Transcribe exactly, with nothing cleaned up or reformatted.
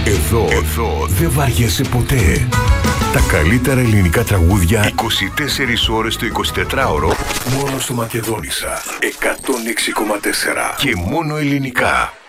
Εδώ, εδώ δεν βαριέσαι ποτέ. Τα καλύτερα ελληνικά τραγούδια είκοσι τέσσερις ώρες το εικοσιτετράωρο μόνο στο Μακεδόνισσα εκατόν έξι κόμμα τέσσερα και μόνο ελληνικά.